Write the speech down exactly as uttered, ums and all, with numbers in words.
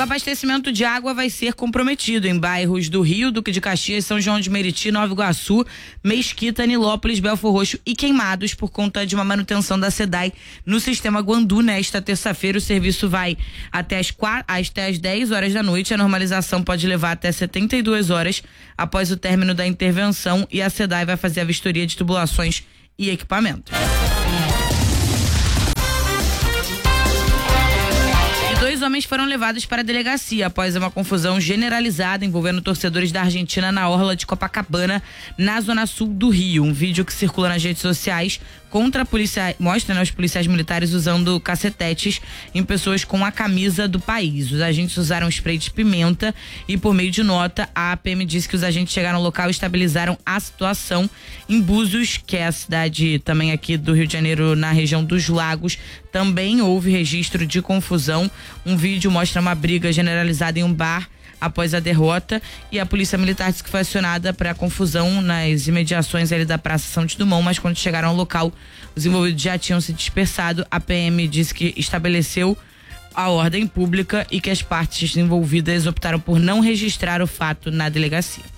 abastecimento de água vai ser comprometido em bairros do Rio, Duque de Caxias, São João de Meriti, Nova Iguaçu, Mesquita, Nilópolis, Belfor Roxo e Queimados por conta de uma manutenção da SEDAI no sistema Guandu. Nesta terça-feira o serviço vai até as, até as dez horas da noite. A normalização pode levar até setenta e duas horas após o término da intervenção e a SEDAI vai fazer a vistoria de tubulações e equipamentos. Dois homens foram levados para a delegacia após uma confusão generalizada envolvendo torcedores da Argentina na orla de Copacabana, na zona sul do Rio. Um vídeo que circula nas redes sociais contra a polícia mostra, né, os policiais militares usando cacetetes em pessoas com a camisa do país. Os agentes usaram spray de pimenta e, por meio de nota, a A P M disse que os agentes chegaram ao local e estabilizaram a situação. Em Búzios, que é a cidade também aqui do Rio de Janeiro, na região dos Lagos, também houve registro de confusão. Um vídeo mostra uma briga generalizada em um bar após a derrota e a polícia militar disse que foi acionada para a confusão nas imediações ali da Praça Santos Dumont, mas quando chegaram ao local, os envolvidos já tinham se dispersado. A P M disse que estabeleceu a ordem pública e que as partes envolvidas optaram por não registrar o fato na delegacia.